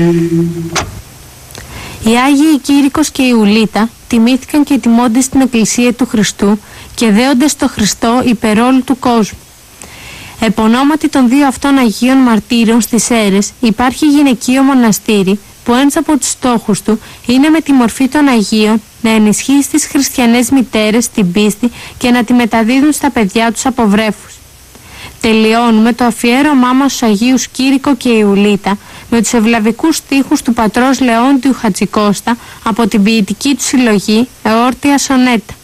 Οι Άγιοι Κήρυκος και η Ιουλίτα τιμήθηκαν και τιμώνται στην Εκκλησία του Χριστού και δέονται στο Χριστό υπέρ όλου του κόσμου. Επωνόματι των δύο αυτών Αγίων Μαρτύρων στις Σέρρες υπάρχει γυναικείο μοναστήρι που ένας από τους στόχους του είναι με τη μορφή των Αγίων να ενισχύει στις χριστιανές μητέρες την πίστη και να τη μεταδίδουν στα παιδιά τους από βρέφους. Τελειώνουμε το αφιέρωμά μας στους Αγίους Κήρυκο και Ιουλίτα με τους ευλαβικούς στίχους του πατρός Λεόντιου Χατζικώστα από την ποιητική του συλλογή Εόρτια Σονέτα.